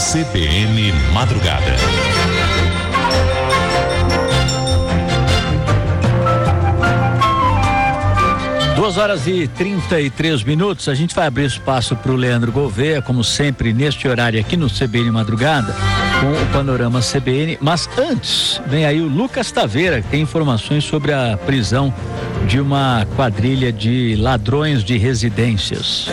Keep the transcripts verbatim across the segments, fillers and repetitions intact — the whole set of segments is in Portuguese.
C B N Madrugada. Duas horas e trinta e três minutos. A gente vai abrir espaço para o Leandro Gouveia, como sempre, neste horário aqui no C B N Madrugada, com o Panorama C B N. Mas antes, vem aí o Lucas Taveira, que tem informações sobre a prisão de uma quadrilha de ladrões de residências.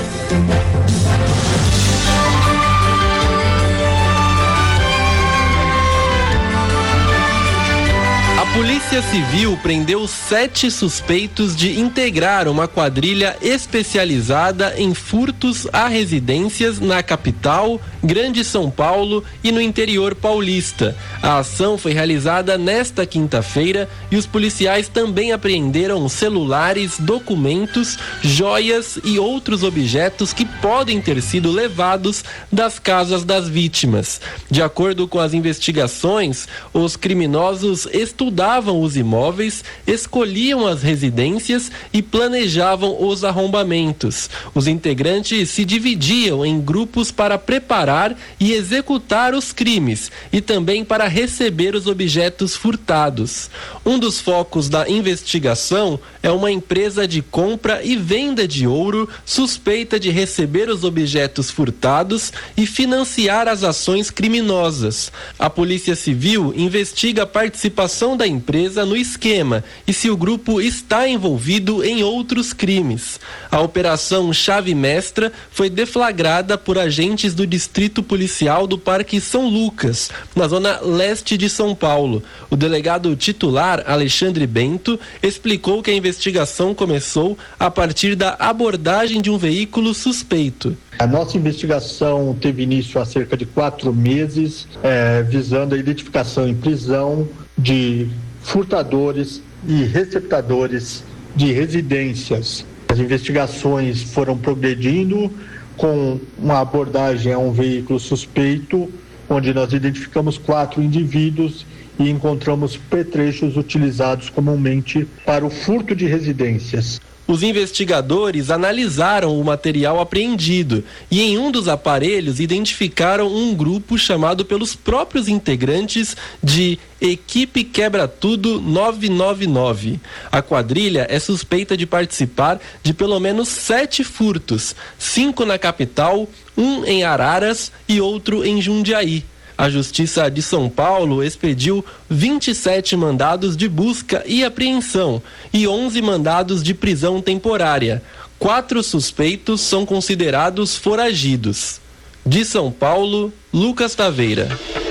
A Polícia Civil prendeu sete suspeitos de integrar uma quadrilha especializada em furtos a residências na capital, Grande São Paulo e no interior paulista. A ação foi realizada nesta quinta-feira e os policiais também apreenderam celulares, documentos, joias e outros objetos que podem ter sido levados das casas das vítimas. De acordo com as investigações, os criminosos estudaram os imóveis, escolhiam as residências e planejavam os arrombamentos. Os integrantes se dividiam em grupos para preparar e executar os crimes e também para receber os objetos furtados. Um dos focos da investigação é uma empresa de compra e venda de ouro suspeita de receber os objetos furtados e financiar as ações criminosas. A Polícia Civil investiga a participação da empresa no esquema e se o grupo está envolvido em outros crimes. A operação Chave Mestra foi deflagrada por agentes do Distrito Policial do Parque São Lucas, na zona leste de São Paulo. O delegado titular, Alexandre Bento, explicou que a investigação começou a partir da abordagem de um veículo suspeito. A nossa investigação teve início há cerca de quatro meses, é, visando a identificação em prisão de furtadores e receptadores de residências. As investigações foram progredindo com uma abordagem a um veículo suspeito, onde nós identificamos quatro indivíduos e encontramos petrechos utilizados comumente para o furto de residências. Os investigadores analisaram o material apreendido e em um dos aparelhos identificaram um grupo chamado pelos próprios integrantes de Equipe Quebra Tudo nove nove nove. A quadrilha é suspeita de participar de pelo menos sete furtos, cinco na capital, um em Araras e outro em Jundiaí. A Justiça de São Paulo expediu vinte e sete mandados de busca e apreensão e onze mandados de prisão temporária. Quatro suspeitos são considerados foragidos. De São Paulo, Lucas Taveira.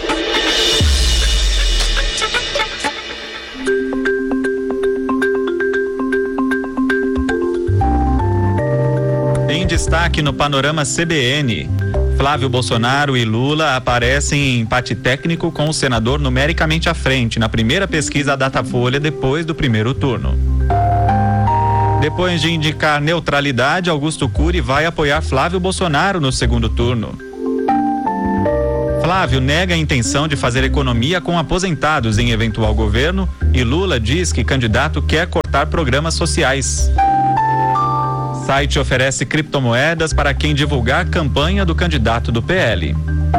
Em destaque no Panorama C B N. Flávio Bolsonaro e Lula aparecem em empate técnico com o senador numericamente à frente na primeira pesquisa Datafolha depois do primeiro turno. Depois de indicar neutralidade, Augusto Cury vai apoiar Flávio Bolsonaro no segundo turno. Flávio nega a intenção de fazer economia com aposentados em eventual governo e Lula diz que candidato quer cortar programas sociais. Site oferece criptomoedas para quem divulgar campanha do candidato do P L.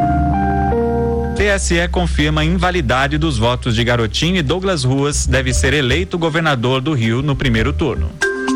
T S E confirma a invalidade dos votos de Garotinho e Douglas Ruas deve ser eleito governador do Rio no primeiro turno.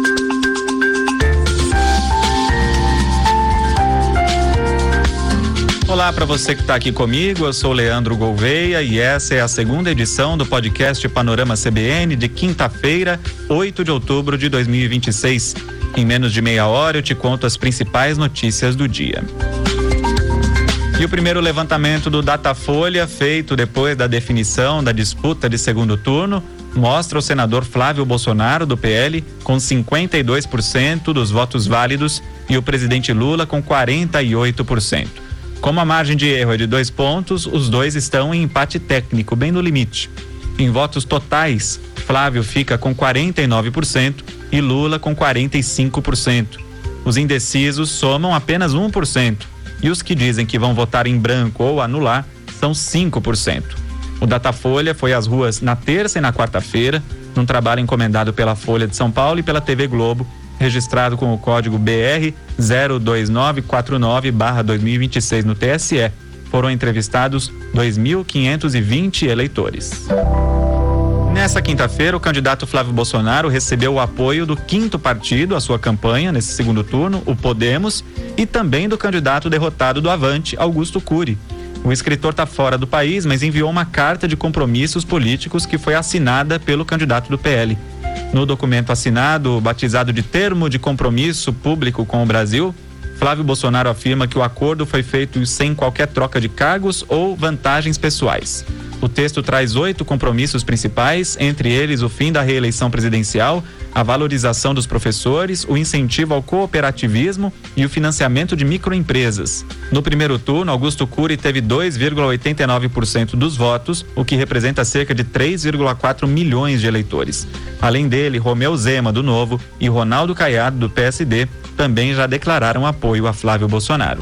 Olá para você que está aqui comigo, eu sou Leandro Gouveia e essa é a segunda edição do podcast Panorama C B N de quinta-feira, oito de outubro de dois mil e vinte e seis. Em menos de meia hora eu te conto as principais notícias do dia. E o primeiro levantamento do Datafolha, feito depois da definição da disputa de segundo turno, mostra o senador Flávio Bolsonaro, do P L, com cinquenta e dois por cento dos votos válidos e o presidente Lula com quarenta e oito por cento. Como a margem de erro é de dois pontos, os dois estão em empate técnico, bem no limite. Em votos totais, Flávio fica com quarenta e nove por cento e Lula com quarenta e cinco por cento. Os indecisos somam apenas um por cento e os que dizem que vão votar em branco ou anular são cinco por cento. O Datafolha foi às ruas na terça e na quarta-feira, num trabalho encomendado pela Folha de São Paulo e pela T V Globo, registrado com o código B R zero dois nove quatro nove barra dois mil e vinte e seis no T S E foram entrevistados dois mil quinhentos e vinte eleitores. Nessa quinta-feira, o candidato Flávio Bolsonaro recebeu o apoio do quinto partido à sua campanha nesse segundo turno, o Podemos, e também do candidato derrotado do Avante, Augusto Cury. O escritor está fora do país, mas enviou uma carta de compromissos políticos que foi assinada pelo candidato do P L. No documento assinado, batizado de Termo de Compromisso Público com o Brasil, Flávio Bolsonaro afirma que o acordo foi feito sem qualquer troca de cargos ou vantagens pessoais. O texto traz oito compromissos principais, entre eles o fim da reeleição presidencial, a valorização dos professores, o incentivo ao cooperativismo e o financiamento de microempresas. No primeiro turno, Augusto Cury teve dois vírgula oitenta e nove por cento dos votos, o que representa cerca de três vírgula quatro milhões de eleitores. Além dele, Romeu Zema, do Novo, e Ronaldo Caiado, do P S D, também já declararam apoio a Flávio Bolsonaro.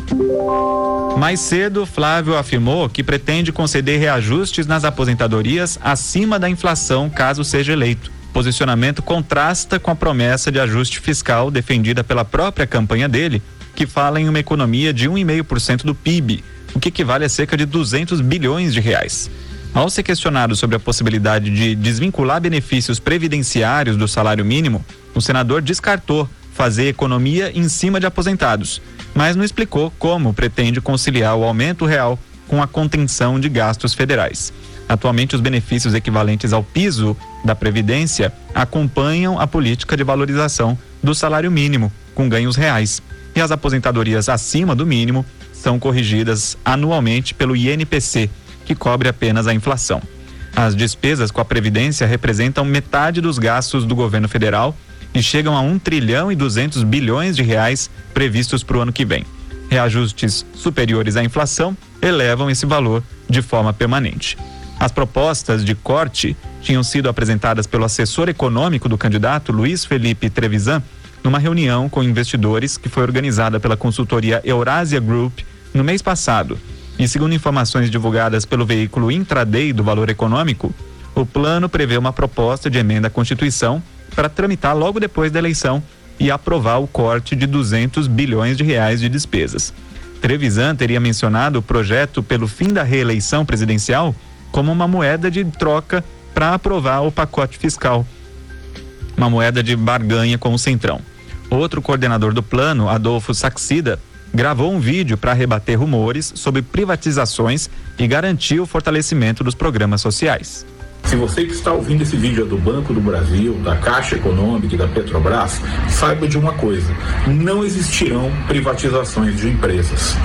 Mais cedo, Flávio afirmou que pretende conceder reajustes nas aposentadorias acima da inflação caso seja eleito. O posicionamento contrasta com a promessa de ajuste fiscal defendida pela própria campanha dele, que fala em uma economia de um vírgula cinco por cento do P I B, o que equivale a cerca de duzentos bilhões de reais. Ao ser questionado sobre a possibilidade de desvincular benefícios previdenciários do salário mínimo, o senador descartou fazer economia em cima de aposentados, mas não explicou como pretende conciliar o aumento real com a contenção de gastos federais. Atualmente, os benefícios equivalentes ao piso da Previdência acompanham a política de valorização do salário mínimo, com ganhos reais, e as aposentadorias acima do mínimo são corrigidas anualmente pelo I N P C, que cobre apenas a inflação. As despesas com a Previdência representam metade dos gastos do governo federal e chegam a um trilhão e duzentos bilhões de reais previstos para o ano que vem. Reajustes superiores à inflação elevam esse valor de forma permanente. As propostas de corte tinham sido apresentadas pelo assessor econômico do candidato, Luiz Felipe Trevisan, numa reunião com investidores que foi organizada pela consultoria Eurasia Group no mês passado. E segundo informações divulgadas pelo veículo Intraday do Valor Econômico, o plano prevê uma proposta de emenda à Constituição para tramitar logo depois da eleição e aprovar o corte de duzentos bilhões de reais de despesas. Trevisan teria mencionado o projeto pelo fim da reeleição presidencial como uma moeda de troca para aprovar o pacote fiscal, uma moeda de barganha com o Centrão. Outro coordenador do plano, Adolfo Saxida, gravou um vídeo para rebater rumores sobre privatizações e garantir o fortalecimento dos programas sociais. Se você que está ouvindo esse vídeo é do Banco do Brasil, da Caixa Econômica e da Petrobras, saiba de uma coisa: não existirão privatizações de empresas.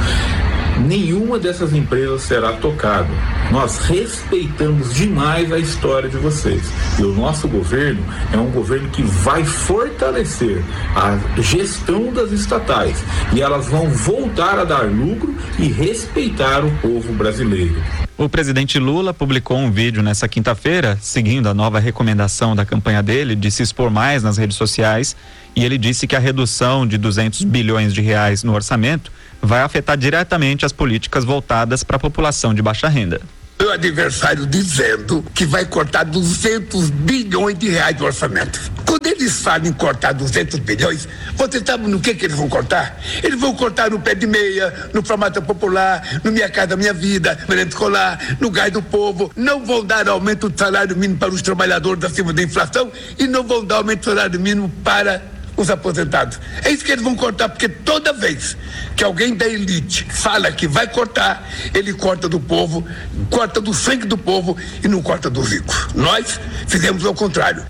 Nenhuma dessas empresas será tocada. Nós respeitamos demais a história de vocês. E o nosso governo é um governo que vai fortalecer a gestão das estatais. E elas vão voltar a dar lucro e respeitar o povo brasileiro. O presidente Lula publicou um vídeo nessa quinta-feira, seguindo a nova recomendação da campanha dele de se expor mais nas redes sociais, e ele disse que a redução de duzentos bilhões de reais no orçamento vai afetar diretamente as políticas voltadas para a população de baixa renda. Meu adversário dizendo que vai cortar duzentos bilhões de reais do orçamento. Quando eles falam em cortar duzentos bilhões, você sabe no que que eles vão cortar? Eles vão cortar no pé de meia, no farmácia popular, no Minha Casa Minha Vida, merenda escolar, no gás do povo. Não vão dar aumento do salário mínimo para os trabalhadores acima da inflação e não vão dar aumento do salário mínimo para os aposentados. É isso que eles vão cortar, porque toda vez que alguém da elite fala que vai cortar, ele corta do povo, corta do sangue do povo e não corta do rico. Nós fizemos o contrário.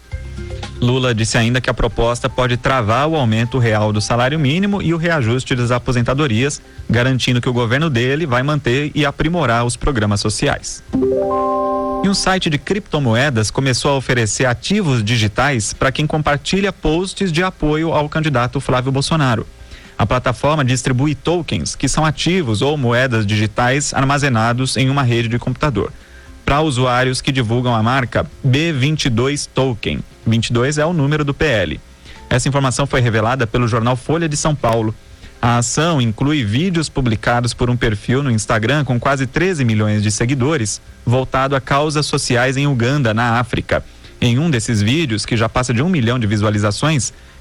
Lula disse ainda que a proposta pode travar o aumento real do salário mínimo e o reajuste das aposentadorias, garantindo que o governo dele vai manter e aprimorar os programas sociais. E um site de criptomoedas começou a oferecer ativos digitais para quem compartilha posts de apoio ao candidato Flávio Bolsonaro. A plataforma distribui tokens, que são ativos ou moedas digitais armazenados em uma rede de computador, para usuários que divulgam a marca B vinte e dois Token. vinte e dois é o número do P L. Essa informação foi revelada pelo jornal Folha de São Paulo. A ação inclui vídeos publicados por um perfil no Instagram com quase treze milhões de seguidores, voltado a causas sociais em Uganda, na África. Em um desses vídeos, que já passa de um milhão de visualizações,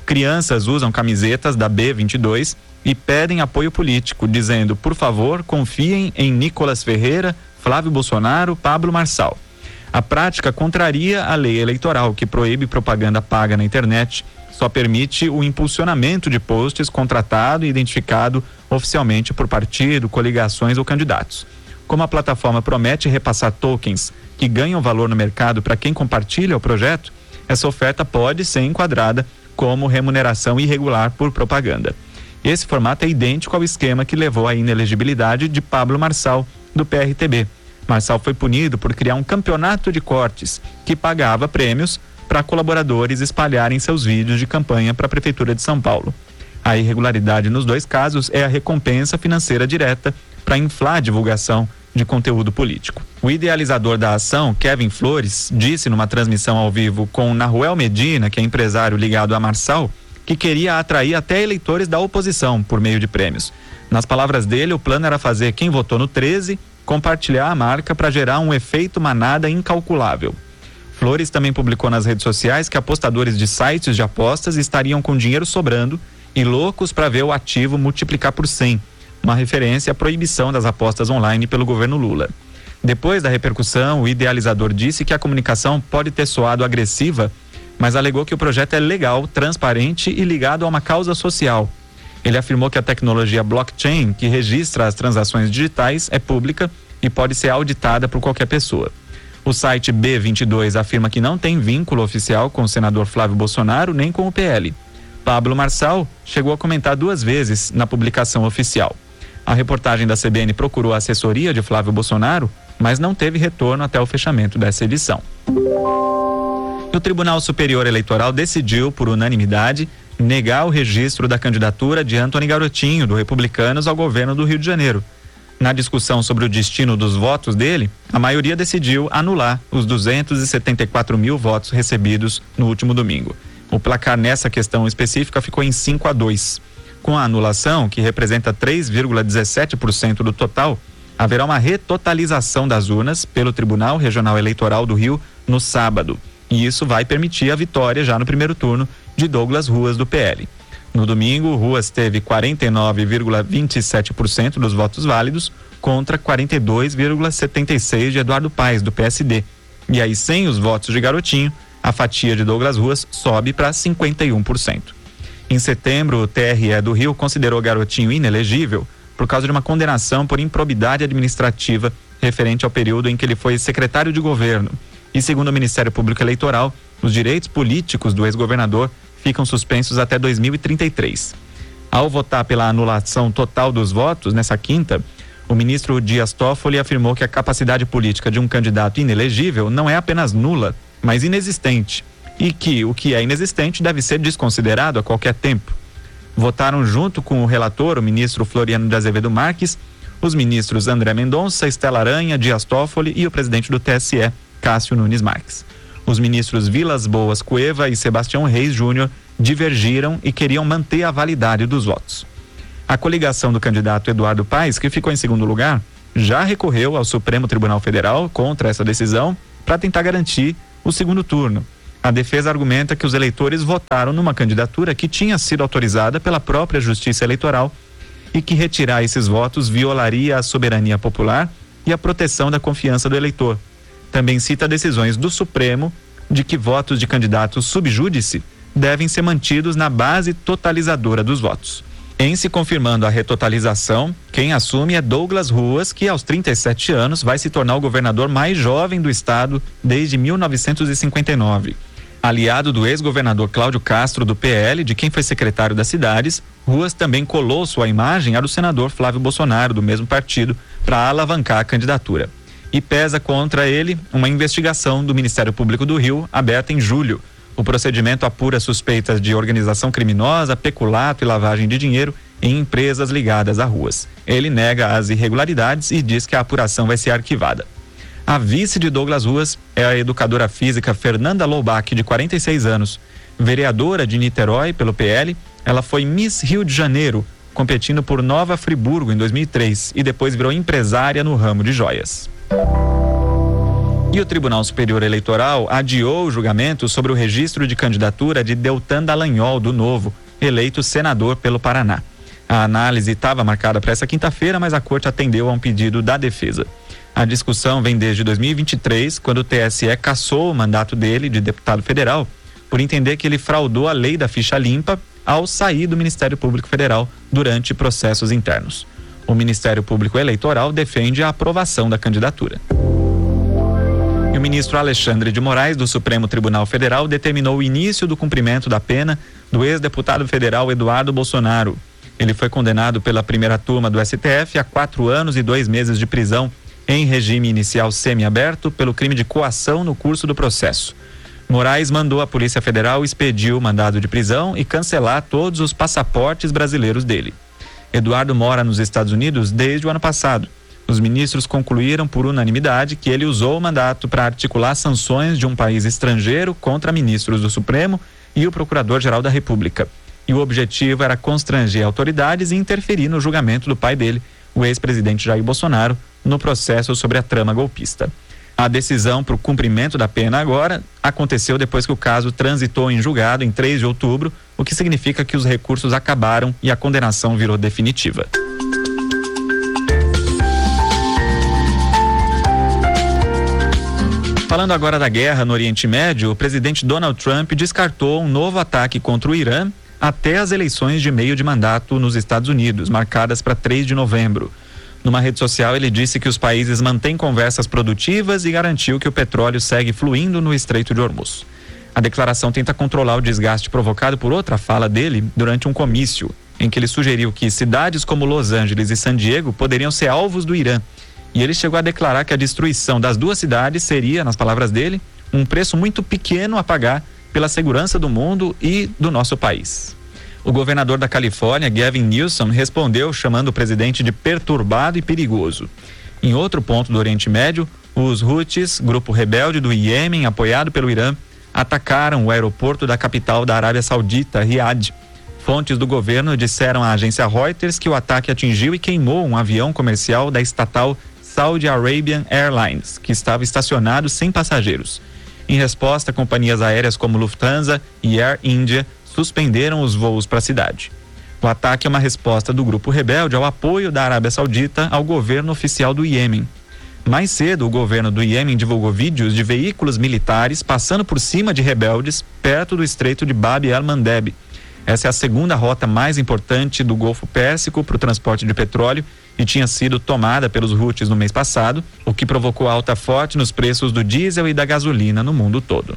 Crianças usam camisetas da B vinte e dois e pedem apoio político, dizendo: por favor, confiem em Nicolas Ferreira, Flávio Bolsonaro, Pablo Marçal. A prática contraria a lei eleitoral, que proíbe propaganda paga na internet, só permite o impulsionamento de posts contratado e identificado oficialmente por partido, coligações ou candidatos. Como a plataforma promete repassar tokens que ganham valor no mercado para quem compartilha o projeto, essa oferta pode ser enquadrada como remuneração irregular por propaganda. Esse formato é idêntico ao esquema que levou à inelegibilidade de Pablo Marçal, do P R T B. Marçal foi punido por criar um campeonato de cortes que pagava prêmios para colaboradores espalharem seus vídeos de campanha para a Prefeitura de São Paulo. A irregularidade nos dois casos é a recompensa financeira direta para inflar a divulgação de conteúdo político. O idealizador da ação, Kevin Flores, disse numa transmissão ao vivo com Nahuel Medina, que é empresário ligado a Marçal, que queria atrair até eleitores da oposição por meio de prêmios. Nas palavras dele, o plano era fazer quem votou no treze compartilhar a marca para gerar um efeito manada incalculável. Flores também publicou nas redes sociais que apostadores de sites de apostas estariam com dinheiro sobrando e loucos para ver o ativo multiplicar por cem, uma referência à proibição das apostas online pelo governo Lula. Depois da repercussão, o idealizador disse que a comunicação pode ter soado agressiva, mas alegou que o projeto é legal, transparente e ligado a uma causa social. Ele afirmou que a tecnologia blockchain, que registra as transações digitais, é pública e pode ser auditada por qualquer pessoa. O site B vinte e dois afirma que não tem vínculo oficial com o senador Flávio Bolsonaro nem com o P L. Pablo Marçal chegou a comentar duas vezes na publicação oficial. A reportagem da C B N procurou a assessoria de Flávio Bolsonaro, mas não teve retorno até o fechamento dessa edição. O Tribunal Superior Eleitoral decidiu, por unanimidade, negar o registro da candidatura de Antony Garotinho, do Republicanos, ao governo do Rio de Janeiro. Na discussão sobre o destino dos votos dele, a maioria decidiu anular os duzentos e setenta e quatro mil votos recebidos no último domingo. O placar nessa questão específica ficou em cinco a dois. Com a anulação, que representa três vírgula dezessete por cento do total, haverá uma retotalização das urnas pelo Tribunal Regional Eleitoral do Rio no sábado. E isso vai permitir a vitória já no primeiro turno de Douglas Ruas, do P L. No domingo, Ruas teve quarenta e nove vírgula vinte e sete por cento dos votos válidos contra quarenta e dois vírgula setenta e seis por cento de Eduardo Paes, do P S D. E aí, sem os votos de Garotinho, a fatia de Douglas Ruas sobe para cinquenta e um por cento. Em setembro, o T R E do Rio considerou Garotinho inelegível por causa de uma condenação por improbidade administrativa referente ao período em que ele foi secretário de governo. E segundo o Ministério Público Eleitoral, os direitos políticos do ex-governador ficam suspensos até dois mil e trinta e três. Ao votar pela anulação total dos votos, nessa quinta, o ministro Dias Toffoli afirmou que a capacidade política de um candidato inelegível não é apenas nula, mas inexistente, e que o que é inexistente deve ser desconsiderado a qualquer tempo. Votaram junto com o relator, o ministro Floriano de Azevedo Marques, os ministros André Mendonça, Estela Aranha, Dias Toffoli e o presidente do T S E, Cássio Nunes Marques. Os ministros Vilas Boas Cueva e Sebastião Reis Júnior divergiram e queriam manter a validade dos votos. A coligação do candidato Eduardo Paes, que ficou em segundo lugar, já recorreu ao Supremo Tribunal Federal contra essa decisão para tentar garantir o segundo turno. A defesa argumenta que os eleitores votaram numa candidatura que tinha sido autorizada pela própria Justiça Eleitoral e que retirar esses votos violaria a soberania popular e a proteção da confiança do eleitor. Também cita decisões do Supremo de que votos de candidatos sub júdice devem ser mantidos na base totalizadora dos votos. Em se confirmando a retotalização, quem assume é Douglas Ruas, que aos trinta e sete anos vai se tornar o governador mais jovem do estado desde mil novecentos e cinquenta e nove. Aliado do ex-governador Cláudio Castro, do P L, de quem foi secretário das cidades, Ruas também colou sua imagem à do senador Flávio Bolsonaro, do mesmo partido, para alavancar a candidatura. E pesa contra ele uma investigação do Ministério Público do Rio, aberta em julho. O procedimento apura suspeitas de organização criminosa, peculato e lavagem de dinheiro em empresas ligadas a Ruas. Ele nega as irregularidades e diz que a apuração vai ser arquivada. A vice de Douglas Ruas é a educadora física Fernanda Loubach, de quarenta e seis anos. Vereadora de Niterói pelo P L, ela foi Miss Rio de Janeiro, competindo por Nova Friburgo em dois mil e três e depois virou empresária no ramo de joias. E o Tribunal Superior Eleitoral adiou o julgamento sobre o registro de candidatura de Deltan Dallagnol, do Novo, eleito senador pelo Paraná. A análise estava marcada para essa quinta-feira, mas a corte atendeu a um pedido da defesa. A discussão vem desde dois mil e vinte e três, quando o T S E cassou o mandato dele de deputado federal por entender que ele fraudou a lei da ficha limpa ao sair do Ministério Público Federal durante processos internos. O Ministério Público Eleitoral defende a aprovação da candidatura. E o ministro Alexandre de Moraes, do Supremo Tribunal Federal, determinou o início do cumprimento da pena do ex-deputado federal Eduardo Bolsonaro. Ele foi condenado pela primeira turma do S T F a quatro anos e dois meses de prisão em regime inicial semiaberto pelo crime de coação no curso do processo. Moraes mandou a Polícia Federal expedir o mandado de prisão e cancelar todos os passaportes brasileiros dele. Eduardo mora nos Estados Unidos desde o ano passado. Os ministros concluíram por unanimidade que ele usou o mandato para articular sanções de um país estrangeiro contra ministros do Supremo e o Procurador-Geral da República. E o objetivo era constranger autoridades e interferir no julgamento do pai dele, o ex-presidente Jair Bolsonaro, no processo sobre a trama golpista. A decisão para o cumprimento da pena agora aconteceu depois que o caso transitou em julgado em três de outubro, o que significa que os recursos acabaram e a condenação virou definitiva. Falando agora da guerra no Oriente Médio, o presidente Donald Trump descartou um novo ataque contra o Irã até as eleições de meio de mandato nos Estados Unidos, marcadas para três de novembro. Numa rede social, ele disse que os países mantêm conversas produtivas e garantiu que o petróleo segue fluindo no Estreito de Hormuz. A declaração tenta controlar o desgaste provocado por outra fala dele durante um comício, em que ele sugeriu que cidades como Los Angeles e San Diego poderiam ser alvos do Irã. E ele chegou a declarar que a destruição das duas cidades seria, nas palavras dele, um preço muito pequeno a pagar pela segurança do mundo e do nosso país. O governador da Califórnia, Gavin Newsom, respondeu chamando o presidente de perturbado e perigoso. Em outro ponto do Oriente Médio, os Houthis, grupo rebelde do Iêmen, apoiado pelo Irã, atacaram o aeroporto da capital da Arábia Saudita, Riad. Fontes do governo disseram à agência Reuters que o ataque atingiu e queimou um avião comercial da estatal Saudi Arabian Airlines, que estava estacionado sem passageiros. Em resposta, companhias aéreas como Lufthansa e Air India suspenderam os voos para a cidade. O ataque é uma resposta do grupo rebelde ao apoio da Arábia Saudita ao governo oficial do Iêmen. Mais cedo, o governo do Iêmen divulgou vídeos de veículos militares passando por cima de rebeldes perto do estreito de Bab el-Mandeb. Essa é a segunda rota mais importante do Golfo Pérsico para o transporte de petróleo e tinha sido tomada pelos Houthis no mês passado, o que provocou alta forte nos preços do diesel e da gasolina no mundo todo.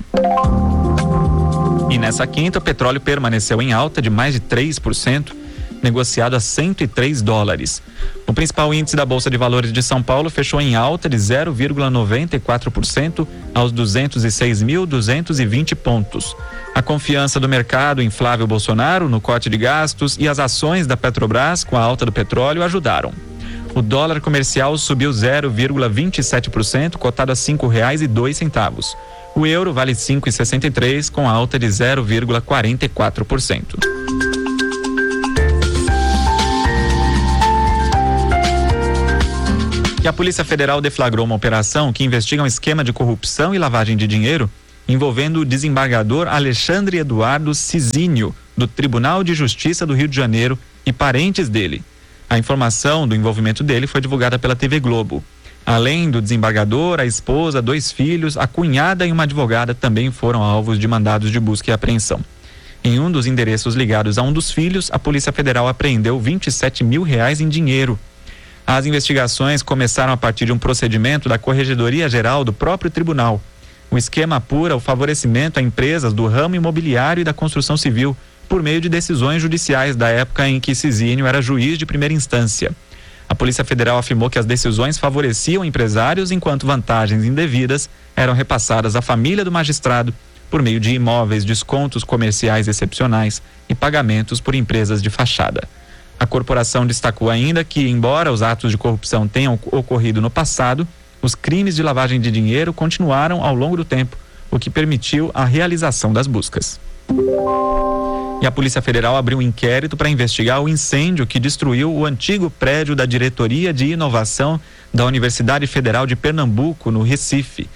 E nessa quinta, o petróleo permaneceu em alta de mais de três por cento, negociado a cento e três dólares. O principal índice da Bolsa de Valores de São Paulo fechou em alta de zero vírgula noventa e quatro por cento aos duzentos e seis mil duzentos e vinte pontos. A confiança do mercado em Flávio Bolsonaro no corte de gastos e as ações da Petrobras com a alta do petróleo ajudaram. O dólar comercial subiu zero vírgula vinte e sete por cento, cotado a cinco reais e dois centavos. O euro vale cinco reais e sessenta e três centavos, com alta de zero vírgula quarenta e quatro por cento. E a Polícia Federal deflagrou uma operação que investiga um esquema de corrupção e lavagem de dinheiro envolvendo o desembargador Alexandre Eduardo Cizinho, do Tribunal de Justiça do Rio de Janeiro, e parentes dele. A informação do envolvimento dele foi divulgada pela T V Globo. Além do desembargador, a esposa, dois filhos, a cunhada e uma advogada também foram alvos de mandados de busca e apreensão. Em um dos endereços ligados a um dos filhos, a Polícia Federal apreendeu vinte e sete mil reais em dinheiro. As investigações começaram a partir de um procedimento da Corregedoria Geral do próprio tribunal. O esquema apura o favorecimento a empresas do ramo imobiliário e da construção civil por meio de decisões judiciais da época em que Cizinho era juiz de primeira instância. A Polícia Federal afirmou que as decisões favoreciam empresários enquanto vantagens indevidas eram repassadas à família do magistrado por meio de imóveis, descontos comerciais excepcionais e pagamentos por empresas de fachada. A corporação destacou ainda que, embora os atos de corrupção tenham ocorrido no passado, os crimes de lavagem de dinheiro continuaram ao longo do tempo, o que permitiu a realização das buscas. E a Polícia Federal abriu um inquérito para investigar o incêndio que destruiu o antigo prédio da Diretoria de Inovação da Universidade Federal de Pernambuco, no Recife.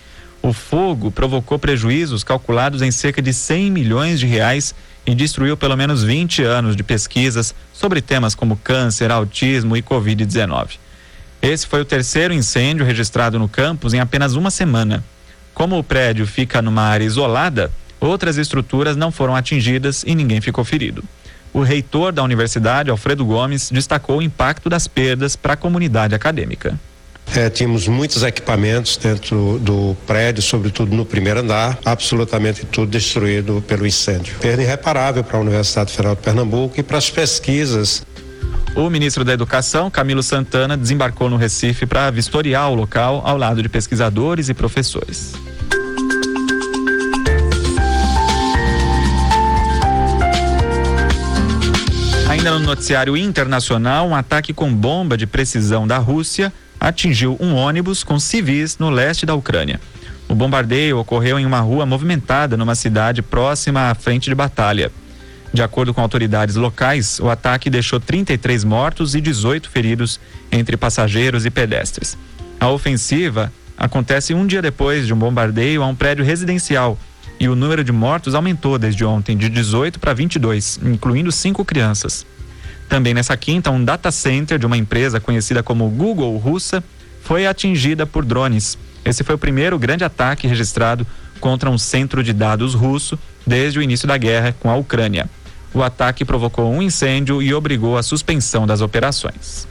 O fogo provocou prejuízos calculados em cerca de cem milhões de reais e destruiu pelo menos vinte anos de pesquisas sobre temas como câncer, autismo e covid dezenove. Esse foi o terceiro incêndio registrado no campus em apenas uma semana. Como o prédio fica numa área isolada, outras estruturas não foram atingidas e ninguém ficou ferido. O reitor da universidade, Alfredo Gomes, destacou o impacto das perdas para a comunidade acadêmica. É, tínhamos muitos equipamentos dentro do prédio, sobretudo no primeiro andar, absolutamente tudo destruído pelo incêndio. Perda irreparável para a Universidade Federal de Pernambuco e para as pesquisas. O ministro da Educação, Camilo Santana, desembarcou no Recife para vistoriar o local ao lado de pesquisadores e professores. Ainda no noticiário internacional, um ataque com bomba de precisão da Rússia atingiu um ônibus com civis no leste da Ucrânia. O bombardeio ocorreu em uma rua movimentada numa cidade próxima à frente de batalha. De acordo com autoridades locais, o ataque deixou trinta e três mortos e dezoito feridos entre passageiros e pedestres. A ofensiva acontece um dia depois de um bombardeio a um prédio residencial e o número de mortos aumentou desde ontem de dezoito para vinte e dois, incluindo cinco crianças. Também nessa quinta, um data center de uma empresa conhecida como Google russa foi atingida por drones. Esse foi o primeiro grande ataque registrado contra um centro de dados russo desde o início da guerra com a Ucrânia. O ataque provocou um incêndio e obrigou a suspensão das operações.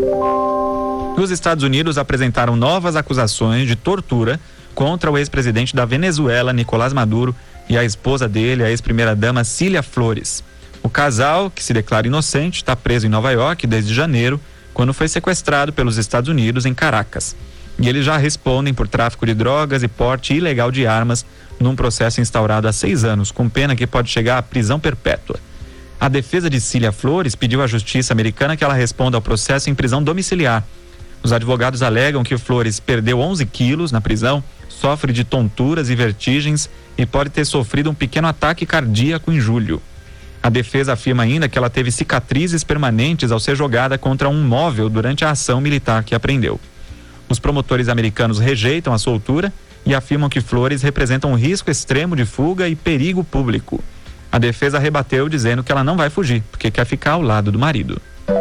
Os Estados Unidos apresentaram novas acusações de tortura contra o ex-presidente da Venezuela, Nicolás Maduro, e a esposa dele, a ex-primeira-dama Cília Flores. O casal, que se declara inocente, está preso em Nova York desde janeiro, quando foi sequestrado pelos Estados Unidos em Caracas. E eles já respondem por tráfico de drogas e porte ilegal de armas num processo instaurado há seis anos, com pena que pode chegar à prisão perpétua. A defesa de Cília Flores pediu à justiça americana que ela responda ao processo em prisão domiciliar. Os advogados alegam que Flores perdeu onze quilos na prisão, sofre de tonturas e vertigens e pode ter sofrido um pequeno ataque cardíaco em julho. A defesa afirma ainda que ela teve cicatrizes permanentes ao ser jogada contra um móvel durante a ação militar que apreendeu. Os promotores americanos rejeitam a soltura e afirmam que Flores representa um risco extremo de fuga e perigo público. A defesa rebateu dizendo que ela não vai fugir, porque quer ficar ao lado do marido.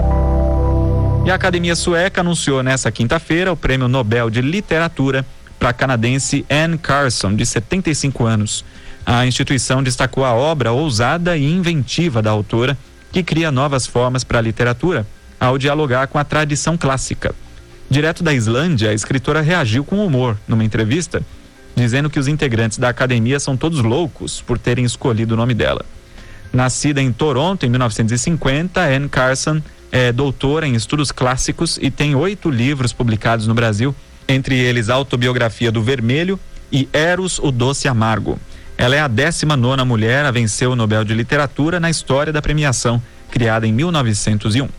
E a Academia Sueca anunciou nesta quinta-feira o Prêmio Nobel de Literatura para a canadense Anne Carson, de setenta e cinco anos. A instituição destacou a obra ousada e inventiva da autora, que cria novas formas para a literatura, ao dialogar com a tradição clássica. Direto da Islândia, a escritora reagiu com humor numa entrevista, dizendo que os integrantes da academia são todos loucos por terem escolhido o nome dela. Nascida em Toronto em mil novecentos e cinquenta, Anne Carson é doutora em estudos clássicos e tem oito livros publicados no Brasil, entre eles a Autobiografia do Vermelho e Eros, o Doce Amargo. Ela é a décima nona mulher a vencer o Nobel de Literatura na história da premiação, criada em mil novecentos e um.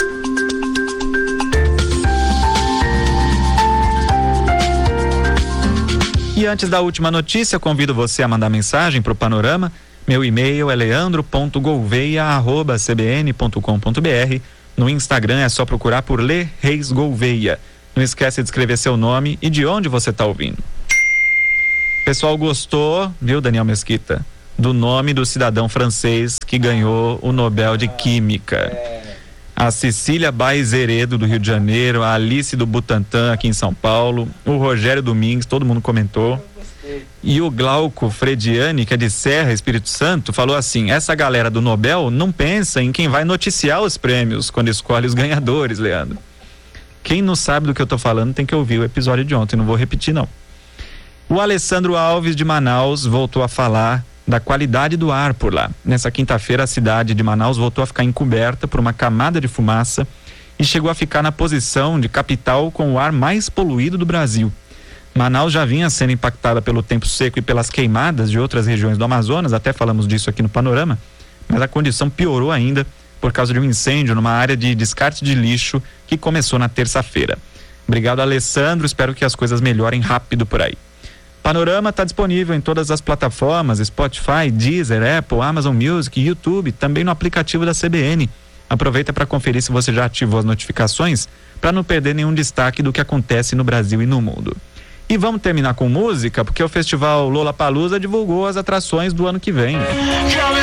E antes da última notícia, convido você a mandar mensagem para o Panorama. Meu e-mail é leandro ponto gouveia arroba c b n ponto com ponto b r. No Instagram é só procurar por Lê Reis Gouveia. Não esquece de escrever seu nome e de onde você está ouvindo. O pessoal gostou, viu, Daniel Mesquita, do nome do cidadão francês que ganhou o Nobel de Química. A Cecília Baizeredo, do Rio de Janeiro, a Alice do Butantã, aqui em São Paulo, o Rogério Domingues, todo mundo comentou. E o Glauco Frediani, que é de Serra, Espírito Santo, falou assim: essa galera do Nobel não pensa em quem vai noticiar os prêmios quando escolhe os ganhadores, Leandro. Quem não sabe do que eu tô falando tem que ouvir o episódio de ontem, não vou repetir não. O Alessandro Alves, de Manaus, voltou a falar da qualidade do ar por lá. Nessa quinta-feira, a cidade de Manaus voltou a ficar encoberta por uma camada de fumaça e chegou a ficar na posição de capital com o ar mais poluído do Brasil. Manaus já vinha sendo impactada pelo tempo seco e pelas queimadas de outras regiões do Amazonas, até falamos disso aqui no Panorama, mas a condição piorou ainda por causa de um incêndio numa área de descarte de lixo que começou na terça-feira. Obrigado, Alessandro, espero que as coisas melhorem rápido por aí. Panorama está disponível em todas as plataformas, Spotify, Deezer, Apple, Amazon Music, YouTube, também no aplicativo da C B N. Aproveita para conferir se você já ativou as notificações para não perder nenhum destaque do que acontece no Brasil e no mundo. E vamos terminar com música, porque o Festival Lollapalooza divulgou as atrações do ano que vem.